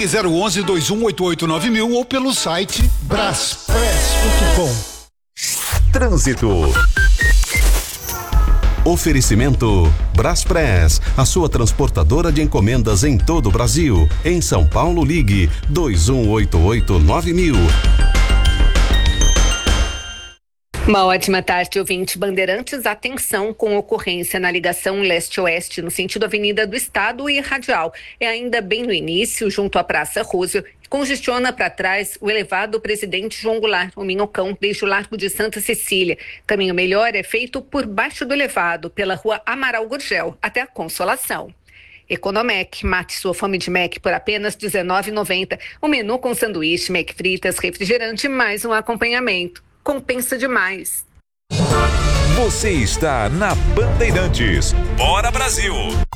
Ligue 011-2188-9000 ou pelo site braspress.com. Trânsito. Oferecimento Braspress, a sua transportadora de encomendas em todo o Brasil. Em São Paulo, ligue 2188-9000. Uma ótima tarde, ouvinte. Bandeirantes, atenção com ocorrência na ligação leste-oeste, no sentido Avenida do Estado e Radial. É ainda bem no início, junto à Praça Roosevelt. Congestiona para trás o elevado Presidente João Goulart, o Minhocão, desde o Largo de Santa Cecília. Caminho melhor é feito por baixo do elevado, pela Rua Amaral Gurgel, até a Consolação. Economec, mate sua fome de Mac por apenas R$ 19,90. Um menu com sanduíche, Mac fritas, refrigerante e mais um acompanhamento. Compensa demais. Você está na Bandeirantes. Bora Brasil!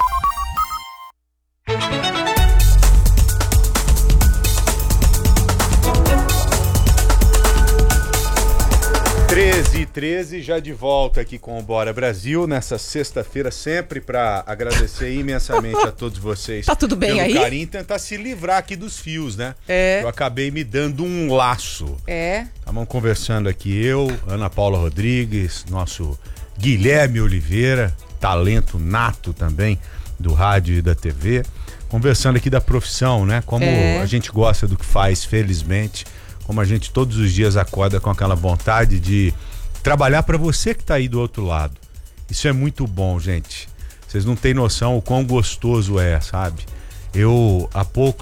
13h13, já de volta aqui com o Bora Brasil, nessa sexta-feira, sempre para agradecer imensamente a todos vocês. Tá tudo bem pelo aí? carinho e tentar se livrar aqui dos fios, né? É. Eu acabei me dando um laço. É. Estamos conversando aqui, eu, Ana Paula Rodrigues, nosso Guilherme Oliveira, talento nato também do rádio e da TV, conversando aqui da profissão, né? Como a gente gosta do que faz, felizmente. Como a gente todos os dias acorda com aquela vontade de trabalhar para você que tá aí do outro lado. Isso é muito bom, gente. Vocês não têm noção o quão gostoso é, sabe? Eu, há pouco,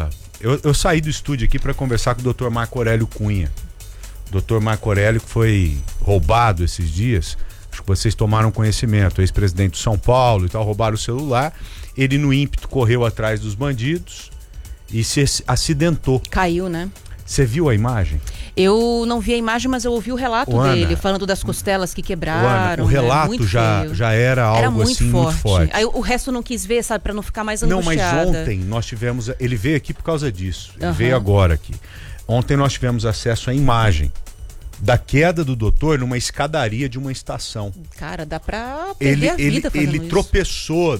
eu saí do estúdio aqui para conversar com o Dr. Marco Aurélio Cunha. O Dr. Marco Aurélio, que foi roubado esses dias, acho que vocês tomaram conhecimento, ex-presidente de São Paulo e tal, roubaram o celular. Ele, no ímpeto, correu atrás dos bandidos e se acidentou. Caiu, né? Você viu a imagem? Eu não vi a imagem, mas eu ouvi o relato dele, falando das costelas que quebraram. O relato, né? já era algo muito assim forte. muito forte. Aí o resto não quis ver, sabe, pra não ficar mais angustiada. Não, mas ontem nós tivemos, ele veio aqui por causa disso, ele veio agora aqui. Ontem nós tivemos acesso à imagem da queda do doutor numa escadaria de uma estação. Cara, dá pra perder a vida fazendo ele isso. tropeçou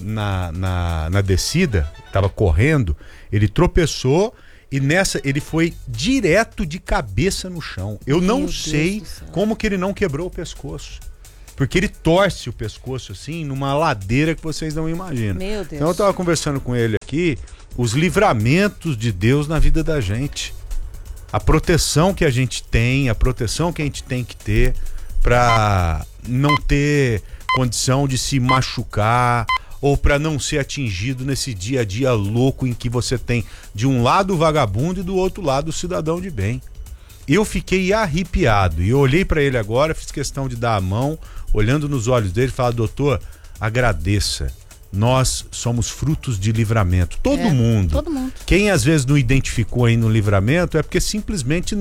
na descida, tava correndo, ele tropeçou e nessa ele foi direto de cabeça no chão. Eu não sei como que ele não quebrou o pescoço. Porque ele torce o pescoço assim numa ladeira que vocês não imaginam. Meu Deus. Então eu tava conversando com ele aqui, os livramentos de Deus na vida da gente. A proteção que a gente tem, a proteção que a gente tem que ter para não ter condição de se machucar ou para não ser atingido nesse dia a dia louco em que você tem de um lado o vagabundo e do outro lado o cidadão de bem. Eu fiquei arrepiado e eu olhei para ele agora, fiz questão de dar a mão, olhando nos olhos dele e falar: doutor, agradeça. Nós somos frutos de livramento. Todo mundo. Todo mundo. Quem às vezes não identificou aí no livramento é porque simplesmente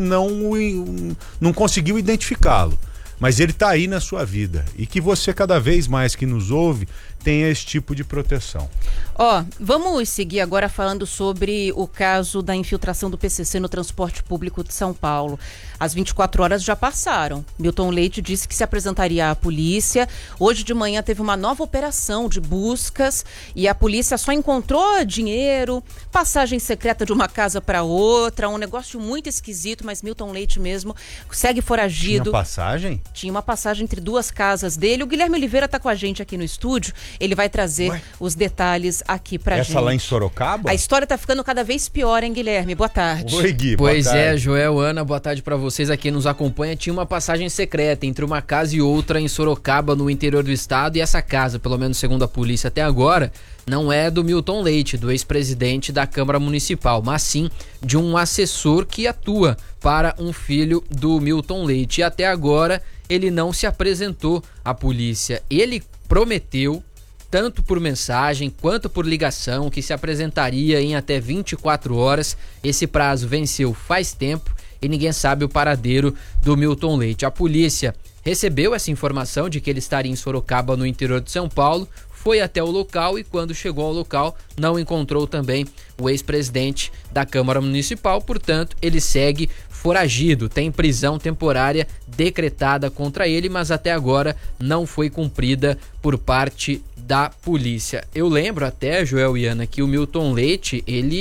não conseguiu identificá-lo. Mas ele está aí na sua vida. E que você, cada vez mais que nos ouve, tenha esse tipo de proteção. Vamos seguir agora falando sobre o caso da infiltração do PCC no transporte público de São Paulo. As 24 horas já passaram. Milton Leite disse que se apresentaria à polícia. Hoje de manhã teve uma nova operação de buscas e a polícia só encontrou dinheiro, passagem secreta de uma casa para outra, um negócio muito esquisito, mas Milton Leite mesmo segue foragido. Tinha passagem? Tinha uma passagem entre duas casas dele. O Guilherme Oliveira está com a gente aqui no estúdio. Ele vai trazer os detalhes aqui pra gente. Essa lá em Sorocaba? A história tá ficando cada vez pior, hein, Guilherme? Boa tarde. Oi, Gui, pois boa tarde. Joel, Ana, boa tarde pra vocês aqui nos acompanha. Tinha uma passagem secreta entre uma casa e outra em Sorocaba, no interior do estado, e essa casa, pelo menos segundo a polícia até agora, não é do Milton Leite, do ex-presidente da Câmara Municipal, mas sim de um assessor que atua para um filho do Milton Leite. E até agora ele não se apresentou à polícia. Ele prometeu, tanto por mensagem quanto por ligação, que se apresentaria em até 24 horas. Esse prazo venceu faz tempo e ninguém sabe o paradeiro do Milton Leite. A polícia recebeu essa informação de que ele estaria em Sorocaba, no interior de São Paulo, foi até o local e quando chegou ao local não encontrou também o ex-presidente da Câmara Municipal, portanto ele segue foragido, tem prisão temporária decretada contra ele, mas até agora não foi cumprida por parte da polícia. Eu lembro até, Joel e Ana, que o Milton Leite, ele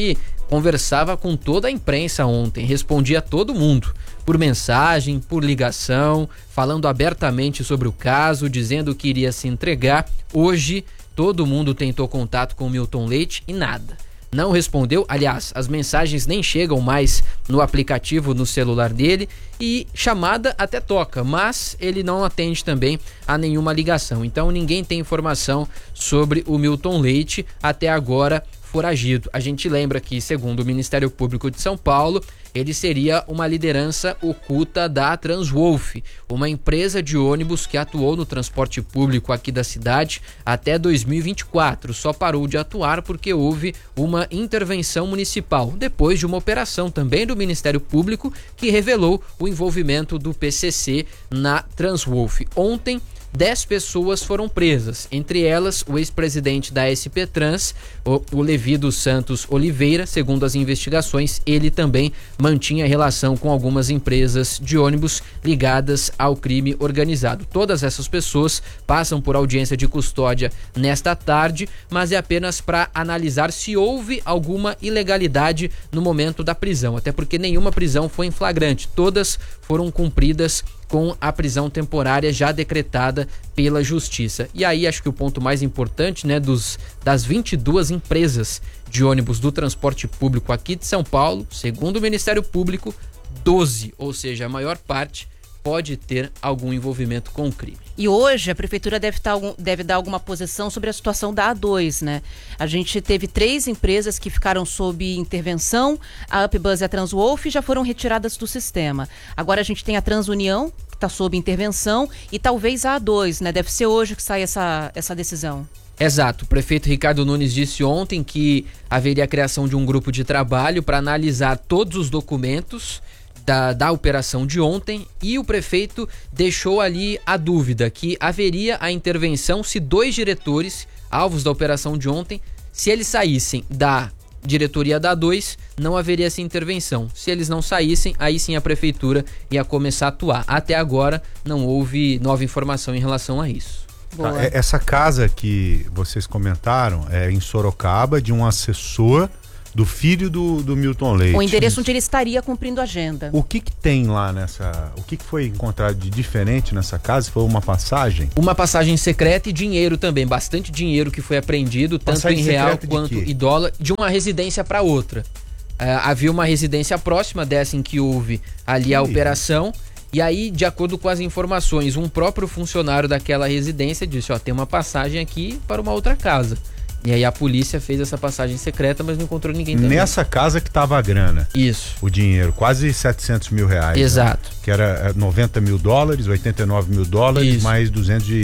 conversava com toda a imprensa ontem, respondia a todo mundo, por mensagem, por ligação, falando abertamente sobre o caso, dizendo que iria se entregar. Hoje, todo mundo tentou contato com o Milton Leite e nada. Não respondeu, aliás, as mensagens nem chegam mais no aplicativo, no celular dele, e chamada até toca, mas ele não atende também a nenhuma ligação. Então ninguém tem informação sobre o Milton Leite, até agora foragido. A gente lembra que, segundo o Ministério Público de São Paulo, ele seria uma liderança oculta da Transwolf, uma empresa de ônibus que atuou no transporte público aqui da cidade até 2024. Só parou de atuar porque houve uma intervenção municipal, depois de uma operação também do Ministério Público que revelou o envolvimento do PCC na Transwolf. Ontem, 10 pessoas foram presas, entre elas o ex-presidente da SP Trans, o Levi dos Santos Oliveira. Segundo as investigações, ele também mantinha relação com algumas empresas de ônibus ligadas ao crime organizado. Todas essas pessoas passam por audiência de custódia nesta tarde, mas é apenas para analisar se houve alguma ilegalidade no momento da prisão, até porque nenhuma prisão foi em flagrante, todas foram cumpridas com a prisão temporária já decretada pela Justiça. E aí acho que o ponto mais importante, né, das 22 empresas de ônibus do transporte público aqui de São Paulo, segundo o Ministério Público, 12, ou seja, a maior parte, pode ter algum envolvimento com o crime. E hoje a prefeitura deve dar alguma posição sobre a situação da A2, né? A gente teve 3 empresas que ficaram sob intervenção, a UpBus e a Transwolf já foram retiradas do sistema. Agora a gente tem a Transunião, que está sob intervenção, e talvez a A2, né? Deve ser hoje que sai essa decisão. Exato, o prefeito Ricardo Nunes disse ontem que haveria a criação de um grupo de trabalho para analisar todos os documentos da operação de ontem, e o prefeito deixou ali a dúvida que haveria a intervenção se 2 diretores, alvos da operação de ontem, se eles saíssem da diretoria da 2, não haveria essa intervenção. Se eles não saíssem, aí sim a prefeitura ia começar a atuar. Até agora não houve nova informação em relação a isso. Essa casa que vocês comentaram é em Sorocaba, de um assessor do filho do Milton Leite. O endereço onde ele estaria cumprindo a agenda. O que tem lá o que foi encontrado de diferente nessa casa? Foi uma passagem? Uma passagem secreta e dinheiro também, bastante dinheiro que foi apreendido, tanto em real quanto em dólar, de uma residência para outra. Havia uma residência próxima dessa em que houve ali a operação, e aí, de acordo com as informações, um próprio funcionário daquela residência disse, tem uma passagem aqui para uma outra casa. E aí a polícia fez essa passagem secreta, mas não encontrou ninguém também. Nessa casa que tava a grana. Isso. O dinheiro, quase 700 mil reais. Exato. Né? Que era 90 mil dólares, 89 mil dólares, isso, mais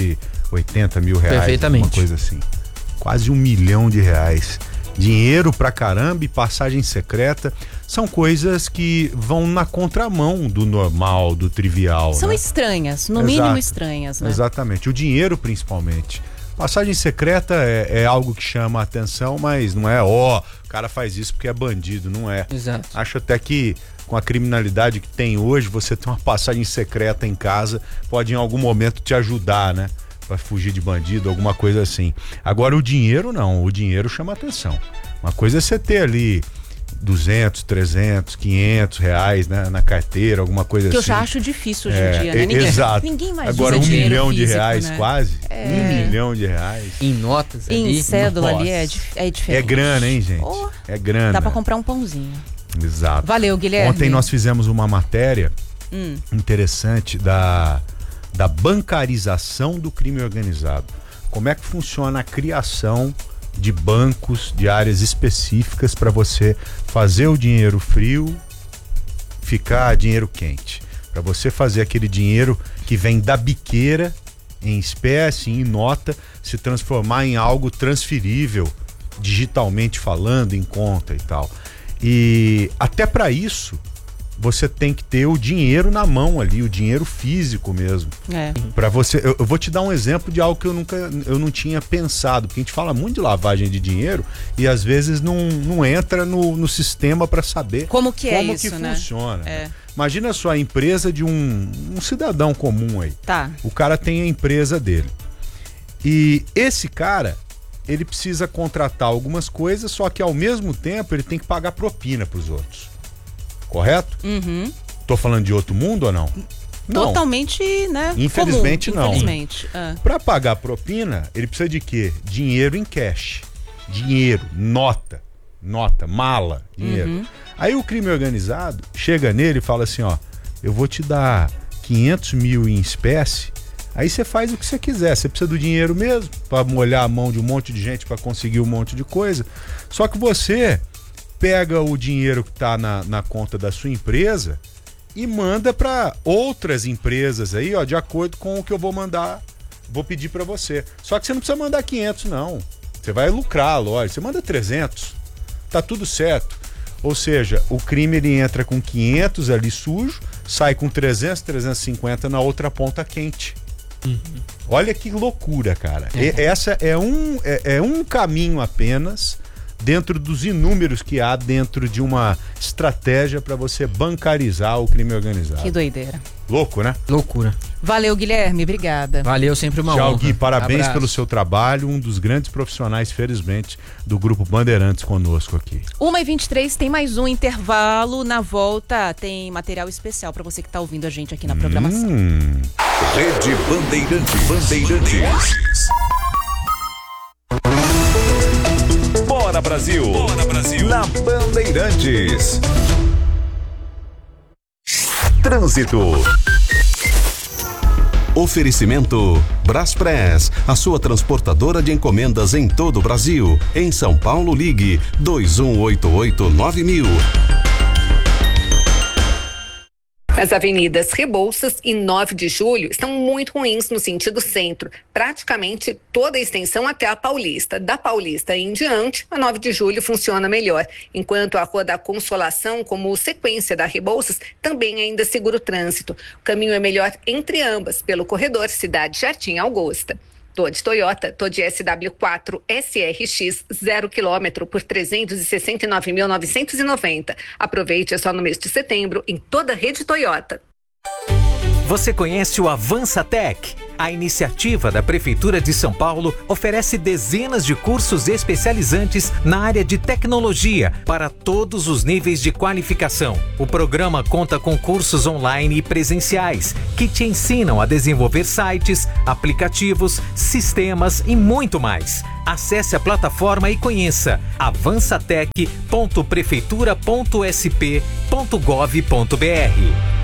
280 mil reais. Perfeitamente. Uma coisa assim. Quase R$1 milhão. Dinheiro pra caramba e passagem secreta. São coisas que vão na contramão do normal, do trivial. São, né, estranhas, no mínimo estranhas, né? Exatamente. O dinheiro, principalmente. Passagem secreta é algo que chama a atenção, mas não é, o cara faz isso porque é bandido, não é. Exato. Acho até que com a criminalidade que tem hoje, você ter uma passagem secreta em casa pode em algum momento te ajudar, né? Pra fugir de bandido, alguma coisa assim. Agora o dinheiro não, o dinheiro chama atenção. Uma coisa é você ter ali 200, 300, 500 reais, né, na carteira, alguma coisa que assim. Que eu já acho difícil hoje em dia, né? Exato. Ninguém mais agora usa R$1 milhão físico, né? Quase. R$1 milhão. Em notas ali. Em cédula ali é diferente. É grana, hein, gente? É grana. Dá pra comprar um pãozinho. Exato. Valeu, Guilherme. Ontem nós fizemos uma matéria interessante da bancarização do crime organizado. Como é que funciona a criação de bancos, de áreas específicas para você fazer o dinheiro frio ficar dinheiro quente. Para você fazer aquele dinheiro que vem da biqueira em espécie, em nota, se transformar em algo transferível, digitalmente falando, em conta e tal. E até para isso você tem que ter o dinheiro na mão ali, o dinheiro físico mesmo. Para você, eu vou te dar um exemplo de algo que eu não tinha pensado, porque a gente fala muito de lavagem de dinheiro e às vezes não entra no sistema para saber como que né? funciona. Imagina só a empresa de um cidadão comum aí. Tá. O cara tem a empresa dele. E esse cara ele precisa contratar algumas coisas, só que ao mesmo tempo ele tem que pagar propina pros outros. Correto? Uhum. Tô falando de outro mundo ou não? Não. Totalmente, né? Infelizmente comum, não. Infelizmente. Para pagar propina, ele precisa de quê? Dinheiro em cash. Dinheiro, nota, mala, dinheiro. Aí o crime organizado chega nele e fala assim, ó, eu vou te dar 500 mil em espécie, aí você faz o que você quiser, você precisa do dinheiro mesmo, para molhar a mão de um monte de gente para conseguir um monte de coisa, só que você pega o dinheiro que tá na conta da sua empresa e manda para outras empresas aí, ó, de acordo com o que eu vou pedir para você. Só que você não precisa mandar 500 não, você vai lucrar, lógico, você manda 300, tá tudo certo. Ou seja, o crime ele entra com 500 ali sujo, sai com 300, 350 na outra ponta quente. Olha que loucura, cara. Essa é um caminho apenas dentro dos inúmeros que há dentro de uma estratégia para você bancarizar o crime organizado. Que doideira. Louco, né? Loucura. Valeu, Guilherme. Obrigada. Valeu, sempre uma Tchau, honra. Gui. Parabéns Abraço. pelo seu trabalho. Um dos grandes profissionais, felizmente, do Grupo Bandeirantes conosco aqui. 1h23, tem mais um intervalo. Na volta tem material especial para você que está ouvindo a gente aqui na programação. Rede Bandeirantes. Bora Brasil. Bora Brasil. Na Bandeirantes. Trânsito. Oferecimento Braspress, a sua transportadora de encomendas em todo o Brasil. Em São Paulo, ligue 2188-9000. As avenidas Rebouças e 9 de Julho estão muito ruins no sentido centro. Praticamente toda a extensão até a Paulista. Da Paulista em diante, a 9 de Julho funciona melhor. Enquanto a Rua da Consolação, como sequência da Rebouças, também ainda segura o trânsito. O caminho é melhor entre ambas, pelo corredor Cidade Jardim Augusta. Tô de Toyota, tô de SW4 SRX 0 km por 369.990. Aproveite, é só no mês de setembro em toda a rede Toyota. Você conhece o Avança Tech? A iniciativa da Prefeitura de São Paulo oferece dezenas de cursos especializantes na área de tecnologia para todos os níveis de qualificação. O programa conta com cursos online e presenciais que te ensinam a desenvolver sites, aplicativos, sistemas e muito mais. Acesse a plataforma e conheça avançatech.prefeitura.sp.gov.br.